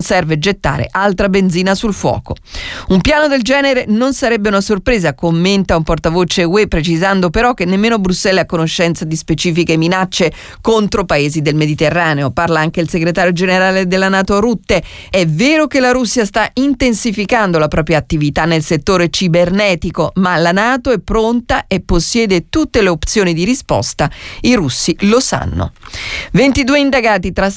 serve gettare altra benzina sul fuoco. Un piano del genere non sarebbe una sorpresa, commenta un portavoce UE, precisando però che nemmeno Bruxelles è a conoscenza di specifiche minacce contro paesi del Mediterraneo. Parla anche il segretario generale della NATO Rutte. È vero che la Russia sta intensificando la propria attività nel settore cibernetico, ma la NATO è pronta e possiede tutte le opzioni di risposta. I russi lo sanno. 22 indagati tra